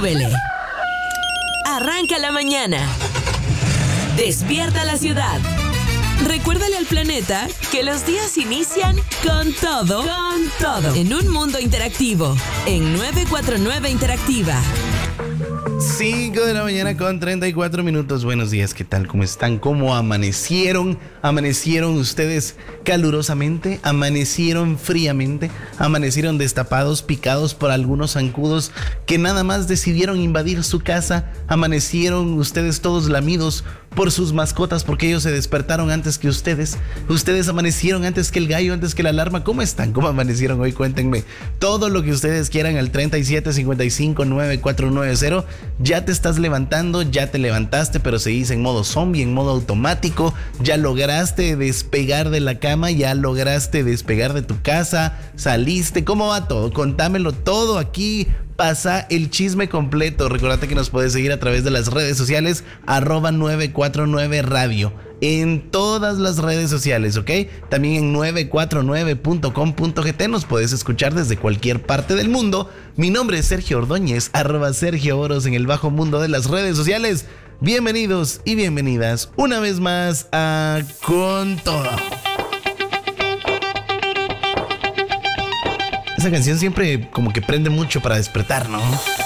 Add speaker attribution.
Speaker 1: súbele. Arranca la mañana. Despierta la ciudad. Recuérdale al planeta que los días inician con todo. Con todo. En un mundo interactivo. En 949 Interactiva.
Speaker 2: 5 de la mañana con 34 minutos. Buenos días, ¿qué tal? ¿Cómo están? ¿Cómo amanecieron? ¿Amanecieron ustedes calurosamente? ¿Amanecieron fríamente? ¿Amanecieron destapados, picados por algunos zancudos que nada más decidieron invadir su casa? ¿Amanecieron ustedes todos lamidos por sus mascotas porque ellos se despertaron antes que ustedes? ¿Ustedes amanecieron antes que el gallo, antes que la alarma? ¿Cómo están? ¿Cómo amanecieron hoy? Cuéntenme todo lo que ustedes quieran al 37559490. Ya te estás levantando, ya te levantaste, pero seguís en modo zombie, en modo automático. Ya lograste despegar de la cama, ya lograste despegar de tu casa, saliste. ¿Cómo va todo? Contámelo todo aquí. Pasa el chisme completo. Recordate que nos puedes seguir a través de las redes sociales @949radio. En todas las redes sociales, ¿ok? También en 949.com.gt nos puedes escuchar desde cualquier parte del mundo. Mi nombre es Sergio Ordóñez, @Sergio Oros en el bajo mundo de las redes sociales. Bienvenidos y bienvenidas una vez más a Con Todo. Esa canción siempre como que prende mucho para despertar, ¿no?